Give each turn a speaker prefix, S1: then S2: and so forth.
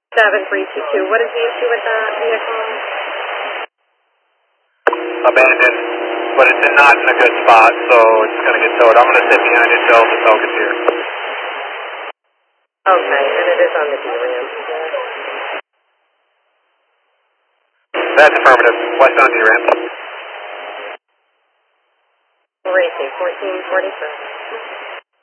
S1: 7322, what is the issue with that vehicle?
S2: Abandoned, but it's not in a good spot, so it's going to get towed. I'm going to sit behind it till the tow gets here.
S1: Okay, and it is on the D-ramp.
S2: That's affirmative. West on D-ramp.
S1: Racing 1447.